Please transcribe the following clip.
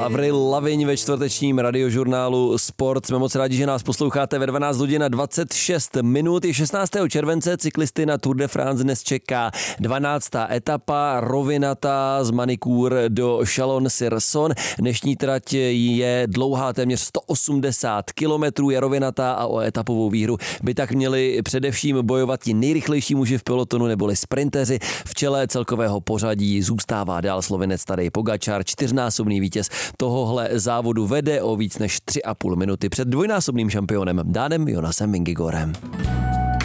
Avril Lavigne ve čtvrtečním radiožurnálu Sport. Jsme moc rádi, že nás posloucháte ve 12 hodin a 26 minut. Je 16. července, cyklisty na Tour de France dnes čeká 12. etapa, rovinatá z Manicourt do Chalon-sur-Saône. Dnešní trať je dlouhá téměř 180 kilometrů, je rovinatá a o etapovou výhru by tak měli především bojovat ti nejrychlejší muži v pelotonu neboli sprinteři. V čele celkového pořadí zůstává dál Slovinec Tadej Pogačar, čtyřnásobný vítěz tohohle závodu, vede o víc než 3,5 minuty před dvojnásobným šampionem Danem Jonasem Vingigorem.